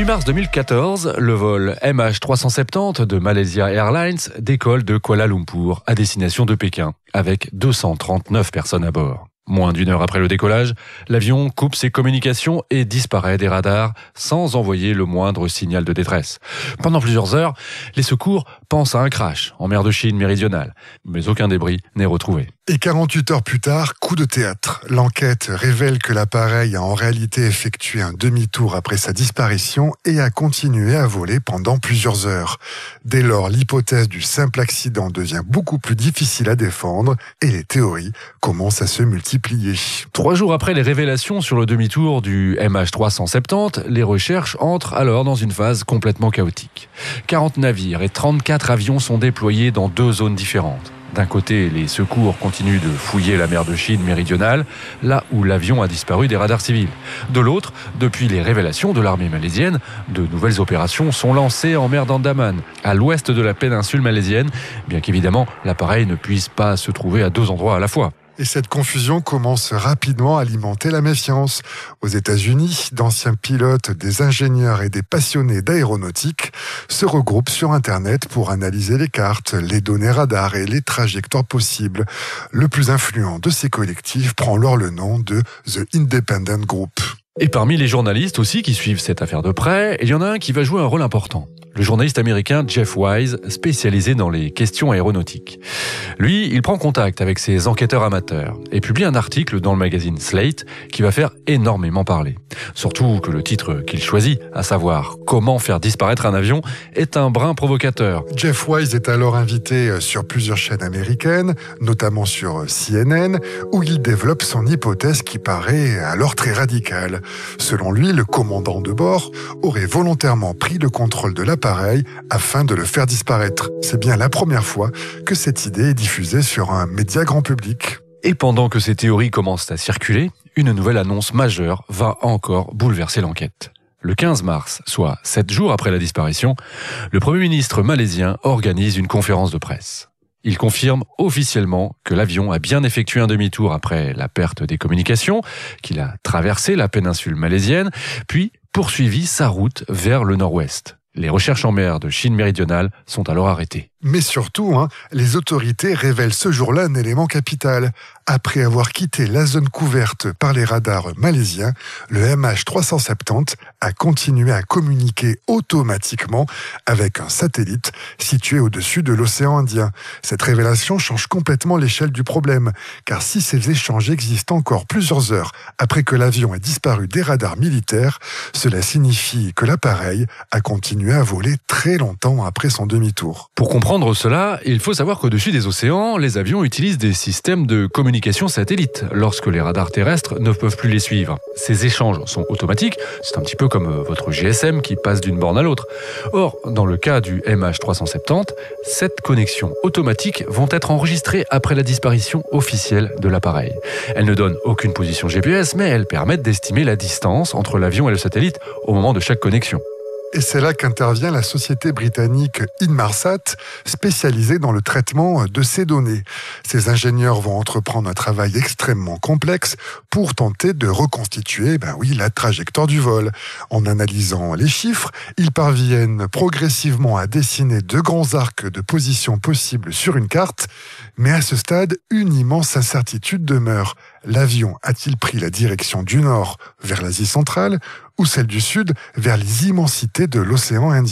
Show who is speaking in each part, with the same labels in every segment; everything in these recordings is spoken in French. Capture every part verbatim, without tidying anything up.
Speaker 1: mars deux mille quatorze, le vol M H trois cent soixante-dix de Malaysia Airlines décolle de Kuala Lumpur à destination de Pékin, avec deux cent trente-neuf personnes à bord. Moins d'une heure après le décollage, l'avion coupe ses communications et disparaît des radars sans envoyer le moindre signal de détresse. Pendant plusieurs heures, les secours pensent à un crash en mer de Chine méridionale, mais aucun débris n'est retrouvé.
Speaker 2: Et quarante-huit heures plus tard, coup de théâtre. L'enquête révèle que l'appareil a en réalité effectué un demi-tour après sa disparition et a continué à voler pendant plusieurs heures. Dès lors, l'hypothèse du simple accident devient beaucoup plus difficile à défendre et les théories commencent à se multiplier.
Speaker 1: Trois jours après les révélations sur le demi-tour du M H trois cent soixante-dix, les recherches entrent alors dans une phase complètement chaotique. quarante navires et trente-quatre avions sont déployés dans deux zones différentes. D'un côté, les secours continuent de fouiller la mer de Chine méridionale, là où l'avion a disparu des radars civils. De l'autre, depuis les révélations de l'armée malaisienne, de nouvelles opérations sont lancées en mer d'Andaman, à l'ouest de la péninsule malaisienne, bien qu'évidemment l'appareil ne puisse pas se trouver à deux endroits à la fois.
Speaker 2: Et cette confusion commence rapidement à alimenter la méfiance. Aux États-Unis, d'anciens pilotes, des ingénieurs et des passionnés d'aéronautique se regroupent sur Internet pour analyser les cartes, les données radars et les trajectoires possibles. Le plus influent de ces collectifs prend alors le nom de The Independent Group.
Speaker 1: Et parmi les journalistes aussi qui suivent cette affaire de près, il y en a un qui va jouer un rôle important. Le journaliste américain Jeff Wise, spécialisé dans les questions aéronautiques. Lui, il prend contact avec ses enquêteurs amateurs et publie un article dans le magazine Slate qui va faire énormément parler. Surtout que le titre qu'il choisit, à savoir « Comment faire disparaître un avion », est un brin provocateur.
Speaker 2: Jeff Wise est alors invité sur plusieurs chaînes américaines, notamment sur C N N, où il développe son hypothèse qui paraît alors très radicale. Selon lui, le commandant de bord aurait volontairement pris le contrôle de l'appareil afin de le faire disparaître. C'est bien la première fois que cette idée est diffusée sur un média grand public.
Speaker 1: Et pendant que ces théories commencent à circuler, une nouvelle annonce majeure va encore bouleverser l'enquête. Le quinze mars, soit sept jours après la disparition, le Premier ministre malaisien organise une conférence de presse. Il confirme officiellement que l'avion a bien effectué un demi-tour après la perte des communications, qu'il a traversé la péninsule malaisienne, puis poursuivi sa route vers le nord-ouest. Les recherches en mer de Chine méridionale sont alors arrêtées.
Speaker 2: Mais surtout, hein, les autorités révèlent ce jour-là un élément capital. Après avoir quitté la zone couverte par les radars malaisiens, le M H trois cent soixante-dix a continué à communiquer automatiquement avec un satellite situé au-dessus de l'océan Indien. Cette révélation change complètement l'échelle du problème, car si ces échanges existent encore plusieurs heures après que l'avion ait disparu des radars militaires, cela signifie que l'appareil a continué à voler très longtemps après son demi-tour.
Speaker 1: Pour comprendre cela, il faut savoir qu'au-dessus des océans, les avions utilisent des systèmes de communication satellite lorsque les radars terrestres ne peuvent plus les suivre. Ces échanges sont automatiques, c'est un petit peu comme votre G S M qui passe d'une borne à l'autre. Or, dans le cas du M H trois cent soixante-dix, cette connexion automatique vont être enregistrées après la disparition officielle de l'appareil. Elles ne donnent aucune position G P S, mais elles permettent d'estimer la distance entre l'avion et le satellite au moment de chaque connexion.
Speaker 2: Et c'est là qu'intervient la société britannique Inmarsat, spécialisée dans le traitement de ces données. Ces ingénieurs vont entreprendre un travail extrêmement complexe pour tenter de reconstituer ben oui, la trajectoire du vol. En analysant les chiffres, ils parviennent progressivement à dessiner de grands arcs de position possibles sur une carte, mais à ce stade, une immense incertitude demeure. L'avion a-t-il pris la direction du nord vers l'Asie centrale ou celle du sud vers les immensités de l'océan Indien ?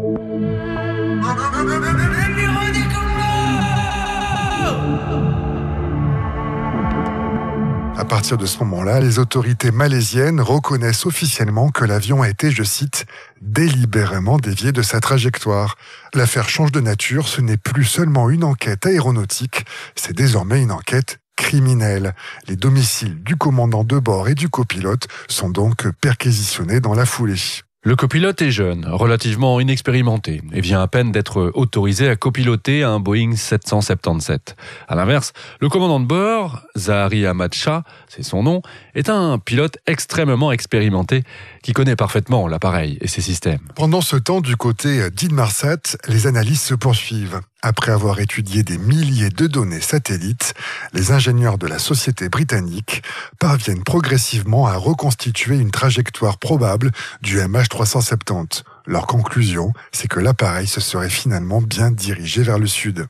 Speaker 2: À partir de ce moment-là, les autorités malaisiennes reconnaissent officiellement que l'avion a été, je cite, délibérément dévié de sa trajectoire. L'affaire change de nature, ce n'est plus seulement une enquête aéronautique, c'est désormais une enquête criminelle. Les domiciles du commandant de bord et du copilote sont donc perquisitionnés dans la foulée.
Speaker 1: Le copilote est jeune, relativement inexpérimenté, et vient à peine d'être autorisé à copiloter un Boeing sept cent soixante-dix-sept. À l'inverse, le commandant de bord, Zahari Ahmad Shah, c'est son nom, est un pilote extrêmement expérimenté qui connaît parfaitement l'appareil et ses systèmes.
Speaker 2: Pendant ce temps, du côté d'Inmarsat, les analyses se poursuivent. Après avoir étudié des milliers de données satellites, les ingénieurs de la société britannique parviennent progressivement à reconstituer une trajectoire probable du M H trois cent soixante-dix. Leur conclusion, c'est que l'appareil se serait finalement bien dirigé vers le sud.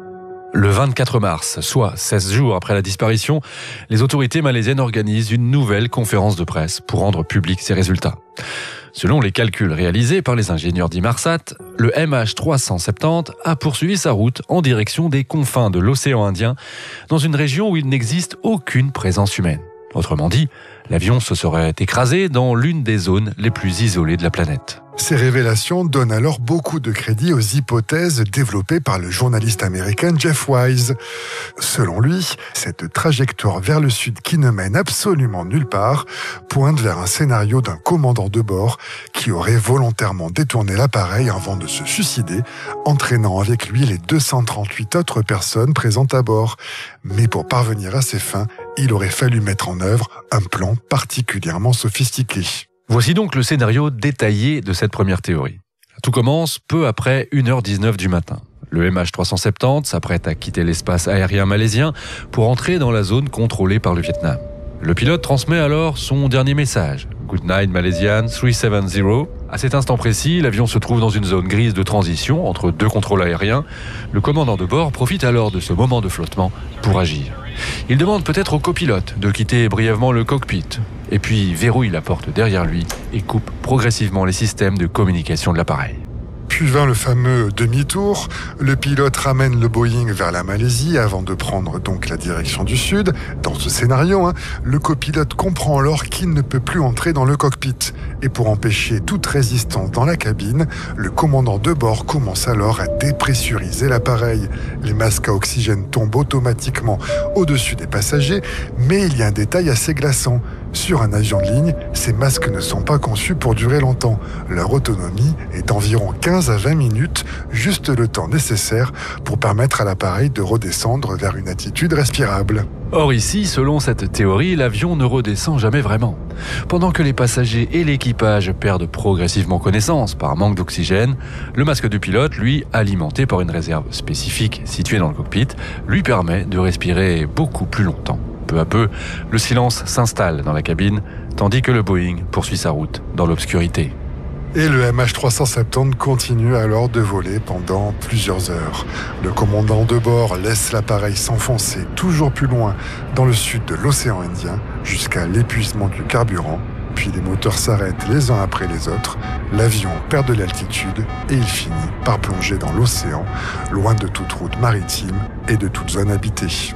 Speaker 1: Le vingt-quatre mars, soit seize jours après la disparition, les autorités malaisiennes organisent une nouvelle conférence de presse pour rendre publics ces résultats. Selon les calculs réalisés par les ingénieurs d'Inmarsat, le M H trois cent soixante-dix a poursuivi sa route en direction des confins de l'océan Indien, dans une région où il n'existe aucune présence humaine. Autrement dit, l'avion se serait écrasé dans l'une des zones les plus isolées de la planète.
Speaker 2: Ces révélations donnent alors beaucoup de crédit aux hypothèses développées par le journaliste américain Jeff Wise. Selon lui, cette trajectoire vers le sud qui ne mène absolument nulle part pointe vers un scénario d'un commandant de bord qui aurait volontairement détourné l'appareil avant de se suicider, entraînant avec lui les deux cent trente-huit autres personnes présentes à bord. Mais pour parvenir à ses fins, il aurait fallu mettre en œuvre un plan particulièrement sophistiqué.
Speaker 1: Voici donc le scénario détaillé de cette première théorie. Tout commence peu après une heure dix-neuf du matin. Le M H trois cent soixante-dix s'apprête à quitter l'espace aérien malaisien pour entrer dans la zone contrôlée par le Vietnam. Le pilote transmet alors son dernier message. Good night Malaysian trois cent soixante-dix. À cet instant précis, l'avion se trouve dans une zone grise de transition entre deux contrôles aériens. Le commandant de bord profite alors de ce moment de flottement pour agir. Il demande peut-être au copilote de quitter brièvement le cockpit, et puis verrouille la porte derrière lui et coupe progressivement les systèmes de communication de l'appareil.
Speaker 2: Puis vint le fameux demi-tour. Le pilote ramène le Boeing vers la Malaisie avant de prendre donc la direction du sud. Dans ce scénario, hein, le copilote comprend alors qu'il ne peut plus entrer dans le cockpit. Et pour empêcher toute résistance dans la cabine, le commandant de bord commence alors à dépressuriser l'appareil. Les masques à oxygène tombent automatiquement au-dessus des passagers, mais il y a un détail assez glaçant. Sur un avion de ligne, ces masques ne sont pas conçus pour durer longtemps. Leur autonomie est d'environ quinze à vingt minutes, juste le temps nécessaire pour permettre à l'appareil de redescendre vers une attitude respirable.
Speaker 1: Or ici, selon cette théorie, l'avion ne redescend jamais vraiment. Pendant que les passagers et l'équipage perdent progressivement connaissance par manque d'oxygène, le masque du pilote, lui, alimenté par une réserve spécifique située dans le cockpit, lui permet de respirer beaucoup plus longtemps. Peu à peu, le silence s'installe dans la cabine, tandis que le Boeing poursuit sa route dans l'obscurité.
Speaker 2: Et le M H trois cent soixante-dix continue alors de voler pendant plusieurs heures. Le commandant de bord laisse l'appareil s'enfoncer toujours plus loin dans le sud de l'océan Indien jusqu'à l'épuisement du carburant. Puis les moteurs s'arrêtent les uns après les autres, l'avion perd de l'altitude et il finit par plonger dans l'océan, loin de toute route maritime et de toute zone habitée.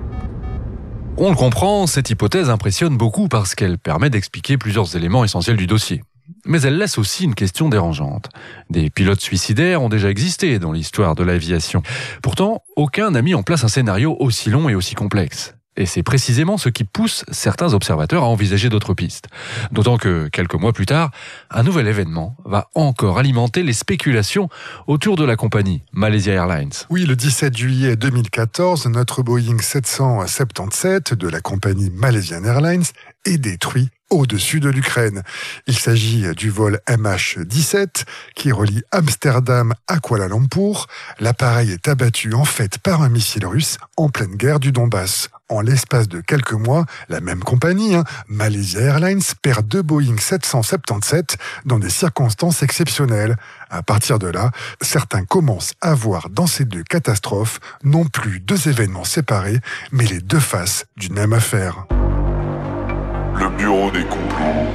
Speaker 1: On le comprend, cette hypothèse impressionne beaucoup parce qu'elle permet d'expliquer plusieurs éléments essentiels du dossier. Mais elle laisse aussi une question dérangeante. Des pilotes suicidaires ont déjà existé dans l'histoire de l'aviation. Pourtant, aucun n'a mis en place un scénario aussi long et aussi complexe. Et c'est précisément ce qui pousse certains observateurs à envisager d'autres pistes. D'autant que, quelques mois plus tard, un nouvel événement va encore alimenter les spéculations autour de la compagnie Malaysia Airlines.
Speaker 2: Oui, le dix-sept juillet deux mille quatorze, notre Boeing sept cent soixante-dix-sept de la compagnie Malaysian Airlines est détruit au-dessus de l'Ukraine. Il s'agit du vol M H dix-sept qui relie Amsterdam à Kuala Lumpur. L'appareil est abattu en fait par un missile russe en pleine guerre du Donbass. En l'espace de quelques mois, la même compagnie, hein, Malaysia Airlines, perd deux Boeing sept cent soixante-dix-sept dans des circonstances exceptionnelles. À partir de là, certains commencent à voir dans ces deux catastrophes non plus deux événements séparés, mais les deux faces d'une même affaire.
Speaker 3: Le bureau des complots.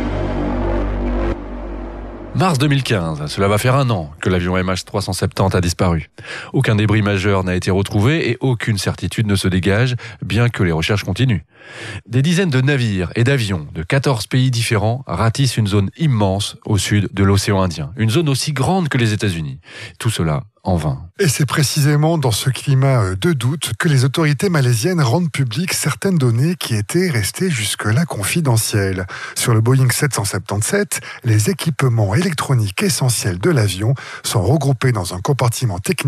Speaker 1: Mars deux mille quinze, cela va faire un an que l'avion M H trois cent soixante-dix a disparu. Aucun débris majeur n'a été retrouvé et aucune certitude ne se dégage, bien que les recherches continuent. Des dizaines de navires et d'avions de quatorze pays différents ratissent une zone immense au sud de l'océan Indien, une zone aussi grande que les États-Unis. Tout cela en vain.
Speaker 2: Et c'est précisément dans ce climat de doute que les autorités malaisiennes rendent publiques certaines données qui étaient restées jusque-là confidentielles. Sur le Boeing sept cent soixante-dix-sept, les équipements électroniques essentiels de l'avion sont regroupés dans un compartiment technique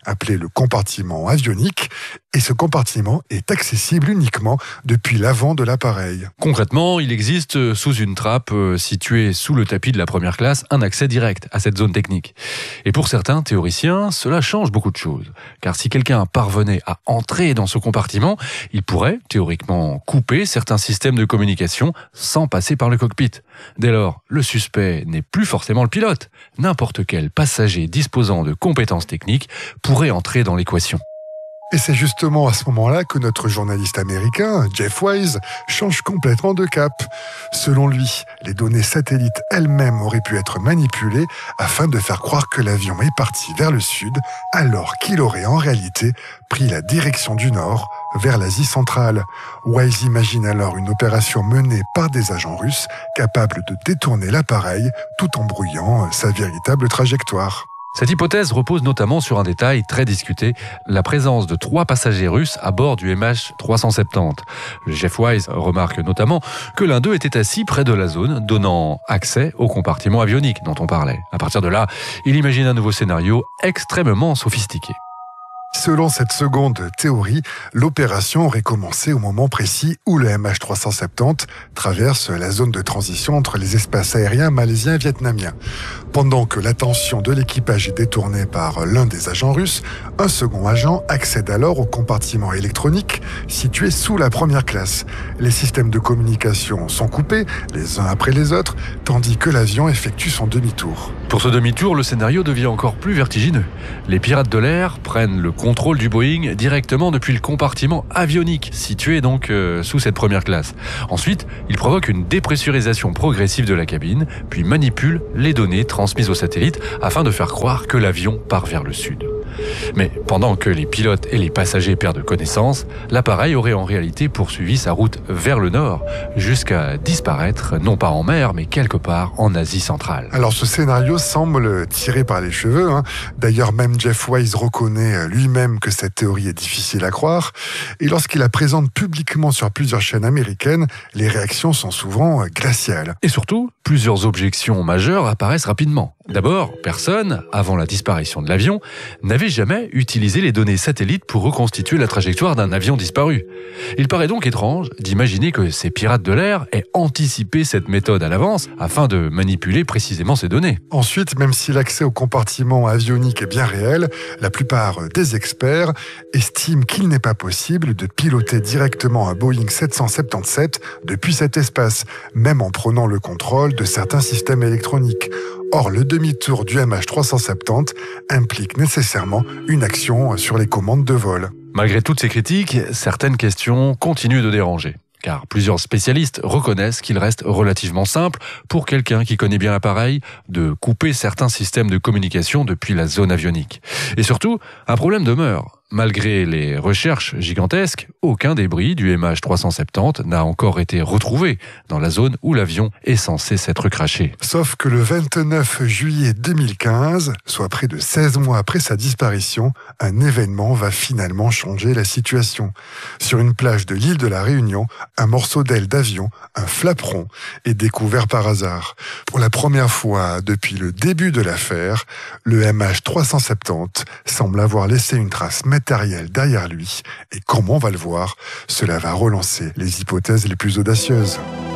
Speaker 2: appelé le compartiment avionique, et ce compartiment est accessible uniquement depuis l'avant de l'appareil.
Speaker 1: Concrètement, il existe sous une trappe située sous le tapis de la première classe un accès direct à cette zone technique. Et pour certains théoriciens, cela change beaucoup de choses. Car si quelqu'un parvenait à entrer dans ce compartiment, il pourrait théoriquement couper certains systèmes de communication sans passer par le cockpit. Dès lors, le suspect n'est plus forcément le pilote. N'importe quel passager disposant de compétences techniques pourrait entrer dans l'équation.
Speaker 2: Et c'est justement à ce moment-là que notre journaliste américain, Jeff Wise, change complètement de cap. Selon lui, les données satellites elles-mêmes auraient pu être manipulées afin de faire croire que l'avion est parti vers le sud, alors qu'il aurait en réalité pris la direction du nord, vers l'Asie centrale. Wise imagine alors une opération menée par des agents russes capables de détourner l'appareil tout en brouillant sa véritable trajectoire.
Speaker 1: Cette hypothèse repose notamment sur un détail très discuté, la présence de trois passagers russes à bord du M H trois cent soixante-dix. Jeff Wise remarque notamment que l'un d'eux était assis près de la zone, donnant accès au compartiment avionique dont on parlait. À partir de là, il imagine un nouveau scénario extrêmement sophistiqué.
Speaker 2: Selon cette seconde théorie, l'opération aurait commencé au moment précis où le M H trois cent soixante-dix traverse la zone de transition entre les espaces aériens malaisiens et vietnamiens. Pendant que l'attention de l'équipage est détournée par l'un des agents russes, un second agent accède alors au compartiment électronique situé sous la première classe. Les systèmes de communication sont coupés, les uns après les autres, tandis que l'avion effectue son demi-tour.
Speaker 1: Pour ce demi-tour, le scénario devient encore plus vertigineux. Les pirates de l'air prennent le contrôle du Boeing directement depuis le compartiment avionique, situé donc euh, sous cette première classe. Ensuite, ils provoquent une dépressurisation progressive de la cabine, puis manipulent les données transmises au satellite afin de faire croire que l'avion part vers le sud. Mais pendant que les pilotes et les passagers perdent connaissance, l'appareil aurait en réalité poursuivi sa route vers le nord, jusqu'à disparaître, non pas en mer, mais quelque part en Asie centrale.
Speaker 2: Alors ce scénario semble tiré par les cheveux. Hein. D'ailleurs, même Jeff Wise reconnaît lui-même que cette théorie est difficile à croire. Et lorsqu'il la présente publiquement sur plusieurs chaînes américaines, les réactions sont souvent glaciales.
Speaker 1: Et surtout, plusieurs objections majeures apparaissent rapidement. D'abord, personne, avant la disparition de l'avion, n'avait jamais utilisé les données satellites pour reconstituer la trajectoire d'un avion disparu. Il paraît donc étrange d'imaginer que ces pirates de l'air aient anticipé cette méthode à l'avance afin de manipuler précisément ces données.
Speaker 2: Ensuite, même si l'accès au compartiment avionique est bien réel, la plupart des experts estiment qu'il n'est pas possible de piloter directement un Boeing sept cent soixante-dix-sept depuis cet espace, même en prenant le contrôle de certains systèmes électroniques. Or, le demi-tour du M H trois cent soixante-dix implique nécessairement une action sur les commandes de vol.
Speaker 1: Malgré toutes ces critiques, certaines questions continuent de déranger. Car plusieurs spécialistes reconnaissent qu'il reste relativement simple pour quelqu'un qui connaît bien l'appareil de couper certains systèmes de communication depuis la zone avionique. Et surtout, un problème demeure. Malgré les recherches gigantesques, aucun débris du M H trois cent soixante-dix n'a encore été retrouvé dans la zone où l'avion est censé s'être crashé.
Speaker 2: Sauf que le vingt-neuf juillet deux mille quinze, soit près de seize mois après sa disparition, un événement va finalement changer la situation. Sur une plage de l'île de la Réunion, un morceau d'aile d'avion, un flaperon, est découvert par hasard. Pour la première fois depuis le début de l'affaire, le M H trois cent soixante-dix semble avoir laissé une trace matérielle derrière lui, et comme on va le voir, cela va relancer les hypothèses les plus audacieuses.